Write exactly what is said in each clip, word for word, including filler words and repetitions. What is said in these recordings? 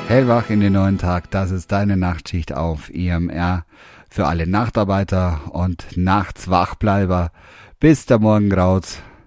Hellwach in den neuen Tag, das ist deine Nachtschicht auf I M R für alle Nachtarbeiter und Nachtswachbleiber. Bis der Morgen graut,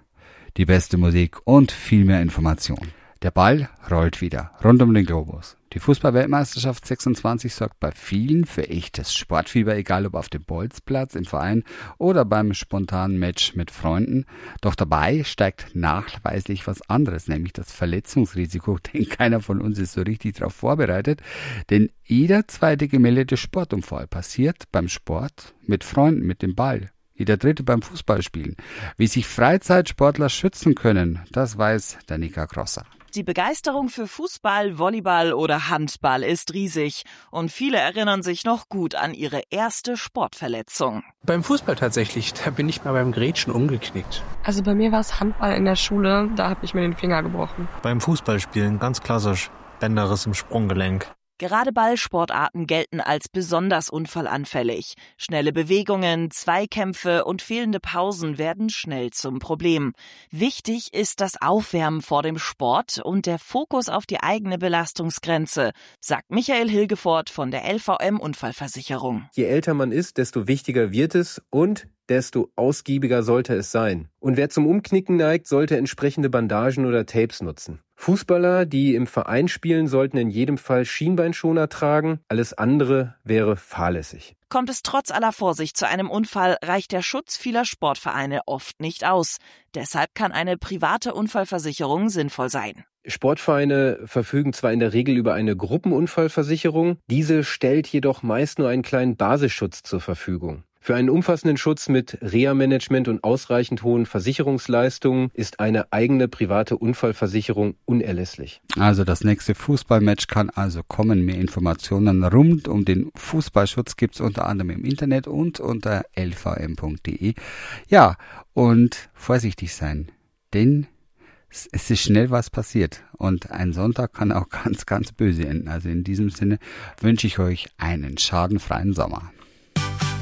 die beste Musik und viel mehr Information. Der Ball rollt wieder rund um den Globus. Die Fußball-Weltmeisterschaft sechsundzwanzig sorgt bei vielen für echtes Sportfieber, egal ob auf dem Bolzplatz, im Verein oder beim spontanen Match mit Freunden. Doch dabei steigt nachweislich was anderes, nämlich das Verletzungsrisiko, denn keiner von uns ist so richtig darauf vorbereitet. Denn jeder zweite gemeldete Sportunfall passiert beim Sport mit Freunden, mit dem Ball. Jeder dritte beim Fußballspielen. Wie sich Freizeitsportler schützen können, das weiß Danica Grosser. Die Begeisterung für Fußball, Volleyball oder Handball ist riesig und viele erinnern sich noch gut an ihre erste Sportverletzung. Beim Fußball tatsächlich, da bin ich mal beim Grätschen umgeknickt. Also bei mir war es Handball in der Schule, da habe ich mir den Finger gebrochen. Beim Fußballspielen ganz klassisch, Bänderriss im Sprunggelenk. Gerade Ballsportarten gelten als besonders unfallanfällig. Schnelle Bewegungen, Zweikämpfe und fehlende Pausen werden schnell zum Problem. Wichtig ist das Aufwärmen vor dem Sport und der Fokus auf die eigene Belastungsgrenze, sagt Michael Hilgefort von der L V M-Unfallversicherung. Je älter man ist, desto wichtiger wird es und desto ausgiebiger sollte es sein. Und wer zum Umknicken neigt, sollte entsprechende Bandagen oder Tapes nutzen. Fußballer, die im Verein spielen, sollten in jedem Fall Schienbeinschoner tragen. Alles andere wäre fahrlässig. Kommt es trotz aller Vorsicht zu einem Unfall, reicht der Schutz vieler Sportvereine oft nicht aus. Deshalb kann eine private Unfallversicherung sinnvoll sein. Sportvereine verfügen zwar in der Regel über eine Gruppenunfallversicherung, diese stellt jedoch meist nur einen kleinen Basisschutz zur Verfügung. Für einen umfassenden Schutz mit Reha-Management und ausreichend hohen Versicherungsleistungen ist eine eigene private Unfallversicherung unerlässlich. Also das nächste Fußballmatch kann also kommen. Mehr Informationen rund um den Fußballschutz gibt's unter anderem im Internet und unter l v m punkt d e. Ja, und vorsichtig sein, denn es ist schnell was passiert und ein Sonntag kann auch ganz, ganz böse enden. Also in diesem Sinne wünsche ich euch einen schadenfreien Sommer.